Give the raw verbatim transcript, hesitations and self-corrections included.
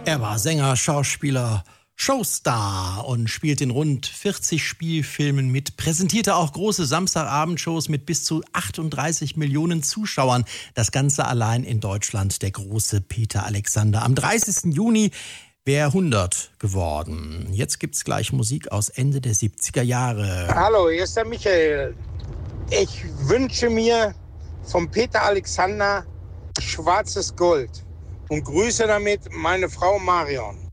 Er war Sänger, Schauspieler, Showstar und spielt in rund vierzig Spielfilmen mit, präsentierte auch große Samstagabendshows mit bis zu achtunddreißig Millionen Zuschauern. Das Ganze allein in Deutschland, der große Peter Alexander. Am dreißigsten Juni wäre er hundert geworden. Jetzt gibt's gleich Musik aus Ende der siebziger Jahre. Hallo, hier ist der Michael. Ich wünsche mir von Peter Alexander Schwarzes Gold und grüße damit meine Frau Marion.